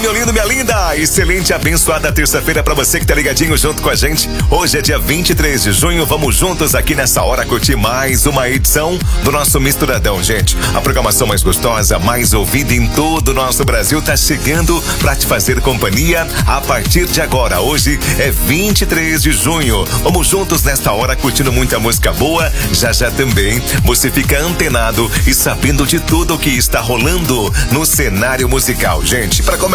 Meu lindo, minha linda, excelente, abençoada terça-feira pra você que tá ligadinho junto com a gente. Hoje é dia 23 de junho, vamos juntos aqui nessa hora curtir mais uma edição do nosso Misturadão, gente. A programação mais gostosa, mais ouvida em todo o nosso Brasil tá chegando pra te fazer companhia a partir de agora. Hoje é 23 de junho, vamos juntos nesta hora curtindo muita música boa. Já já também você fica antenado e sabendo de tudo o que está rolando no cenário musical, gente. Pra